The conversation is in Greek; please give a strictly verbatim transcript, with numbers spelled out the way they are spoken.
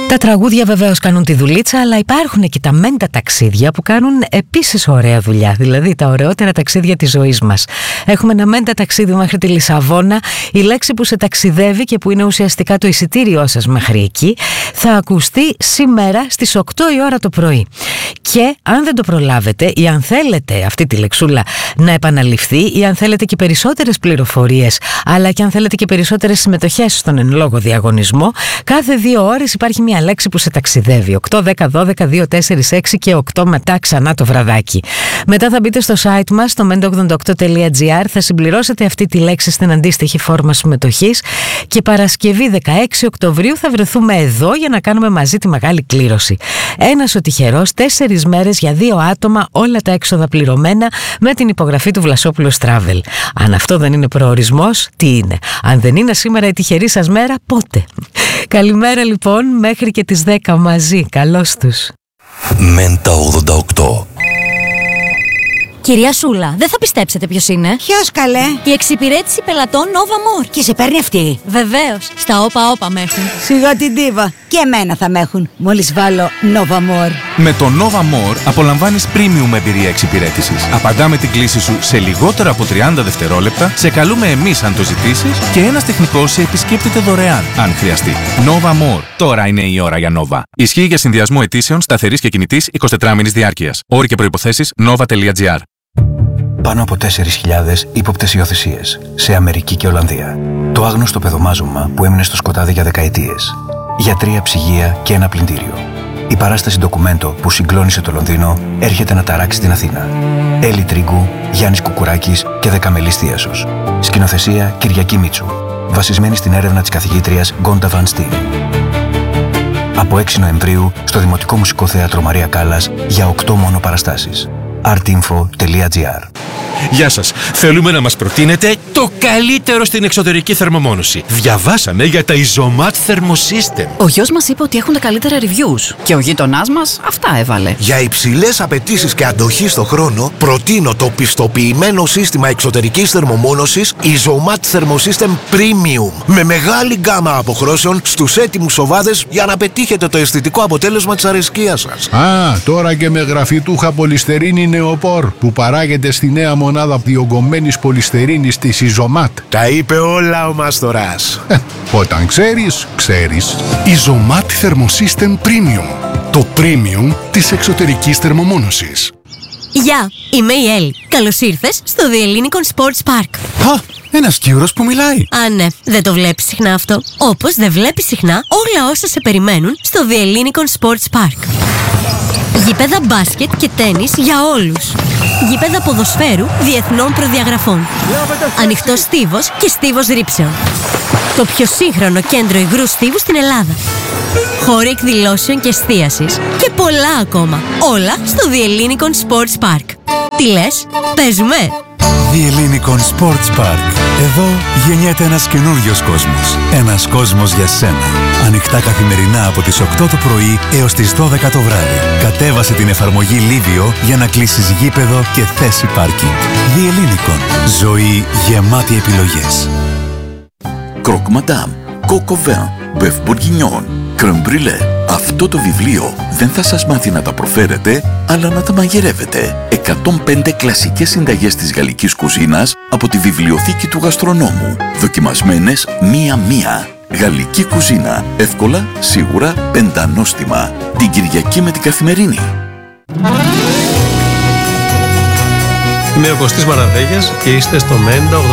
Τα τραγούδια βεβαίως κάνουν τη δουλίτσα, αλλά υπάρχουν και τα μέντα ταξίδια που κάνουν επίσης ωραία δουλειά, δηλαδή τα ωραιότερα ταξίδια της ζωής μας. Έχουμε ένα μέντα ταξίδι μέχρι τη Λισαβόνα. Η λέξη που σε ταξιδεύει και που είναι ουσιαστικά το εισιτήριό σας μέχρι εκεί θα ακουστεί σήμερα στις οκτώ η ώρα το πρωί. Και αν δεν το προλάβετε ή αν θέλετε αυτή τη λεξούλα να επαναληφθεί ή αν θέλετε και περισσότερες πληροφορίες, αλλά και αν θέλετε και περισσότερες συμμετοχές στον εν λόγω διαγωνισμό, κάθε δύο ώρες υπάρχει μια λέξη που σε ταξιδεύει. οκτώ, δέκα, δώδεκα, δύο, τέσσερα, έξι και οκτώ μετά ξανά το βραδάκι. Μετά θα μπείτε στο site μας, στο μέντα ογδόντα οκτώ τελεία τζι άρ, θα συμπληρώσετε αυτή τη λέξη στην αντίστοιχη φόρμα συμμετοχής και Παρασκευή δεκαέξι Οκτωβρίου θα βρεθούμε εδώ για να κάνουμε μαζί τη μεγάλη κλήρωση. Ένας ο τυχερός, τέσσερις μέρες για δύο άτομα, όλα τα έξοδα πληρωμένα με την υπογραφή του Βλασόπουλος Travel. Αν αυτό δεν είναι προορισμός, τι είναι? Αν δεν είναι σήμερα η τυχερή σας μέρα, πότε? Καλημέρα λοιπόν, μέχρι και τις δέκα μαζί. Καλώς τους. Μέντα ογδόντα οκτώ. Κυρία Σούλα, δεν θα πιστέψετε ποιος είναι. Ποιος καλέ? Η εξυπηρέτηση πελατών Nova More. Και σε παίρνει αυτή? Βεβαίως, στα όπα όπα με έχουν. Σιγά την ντίβα. Και εμένα θα με έχουν, μόλις βάλω Nova More. Με το Nova More απολαμβάνεις premium εμπειρία εξυπηρέτησης. Απαντάμε την κλήση σου σε λιγότερα από τριάντα δευτερόλεπτα, σε καλούμε εμείς αν το ζητήσεις και ένας τεχνικός σε επισκέπτεται δωρεάν αν χρειαστεί. Nova More. Τώρα είναι η ώρα για Nova. Ισχύει για συνδυασμό αιτήσεων σταθερής και κινητής εικοσιτετράωρης διάρκειας. Όροι και προϋποθέσεις nova τελεία τζι άρ. Πάνω από τέσσερις χιλιάδες ύποπτες υιοθεσίες σε Αμερική και Ολλανδία. Το άγνωστο παιδομάζωμα που έμεινε στο σκοτάδι για δεκαετίες. Γιατρία, ψυγεία και ένα πλυντήριο. Η παράσταση ντοκουμέντο που συγκλώνησε το Λονδίνο έρχεται να ταράξει την Αθήνα. Έλλη Τρίγκου, Γιάννης Κουκουράκης και Δεκαμελής Θίασος. Σκηνοθεσία Κυριακή Μίτσου. Βασισμένη στην έρευνα της καθηγήτριας Γκόντα Βαν Στιν. Από έξι Νοεμβρίου στο Δημοτικό Μουσικό Θέατρο Μαρία Κάλλας για οκτώ μόνο παραστάσεις. artinfo τελεία τζι άρ. Γεια σας. Θέλουμε να μας προτείνετε το καλύτερο στην εξωτερική θερμομόνωση. Διαβάσαμε για τα Isomat Thermosystem. Ο γιος μας είπε ότι έχουν τα καλύτερα reviews και ο γείτονάς μας αυτά έβαλε. Για υψηλές απαιτήσεις και αντοχή στο χρόνο, προτείνω το πιστοποιημένο σύστημα εξωτερικής θερμομόνωσης Isomat Thermosystem Premium. Με μεγάλη γκάμα αποχρώσεων στους έτοιμους σοβάδες για να πετύχετε το αισθητικό αποτέλεσμα της αρεσκίας σας. Α, τώρα και με γραφιτούχα πολυστερίνη νεοπόρ που παράγεται στη νέα μονάδα διογκωμένης πολυστερίνης της Isomat. Τα είπε όλα ο Μάστορας. Όταν ξέρεις, ξέρεις. Isomat Thermosystem Premium. Το premium της εξωτερικής θερμομόνωσης. Γεια, είμαι η Έλλη. Καλώς ήρθες στο The Ellinikon Sports Park. Α, ένας Κύρος που μιλάει. Α, ναι, δεν το βλέπεις συχνά αυτό. Όπως δεν βλέπεις συχνά όλα όσα σε περιμένουν στο The Ellinikon Sports Park. Γήπεδα μπάσκετ και τένις για όλους. Γήπεδα ποδοσφαίρου διεθνών προδιαγραφών. Ανοιχτός στίβος και στίβος ρήψεων. Το πιο σύγχρονο κέντρο υγρού στίβου στην Ελλάδα. Χώροι εκδηλώσεων και εστίασης. Και πολλά ακόμα. Όλα στο The Ellinikon Sports Park. Τι λες, παίζουμε? The Ellinikon Sports Park. Εδώ γεννιέται ένας καινούριος κόσμος. Ένας κόσμος για σένα. Ανοιχτά καθημερινά από τις οκτώ το πρωί έως τις δώδεκα το βράδυ. Κατέβασε την εφαρμογή Livio για να κλείσεις γήπεδο και θέση πάρκινγκ. The Ellinikon. Ζωή γεμάτη επιλογές. Croque Madame, Coq au vin, Bœuf Bourguignon, Crème Brûlée. Αυτό το βιβλίο δεν θα σας μάθει να τα προφέρετε, αλλά να τα μαγειρεύετε. εκατόν πέντε κλασικές συνταγές της γαλλικής κουζίνας από τη βιβλιοθήκη του γαστρονόμου. Δοκιμασμένες μία-μία. Γαλλική κουζίνα. Εύκολα, σίγουρα, πεντανόστιμα. Την Κυριακή με την Καθημερινή. Είμαι ο Κωστής Μαραδέγιας και είστε στο Μέντα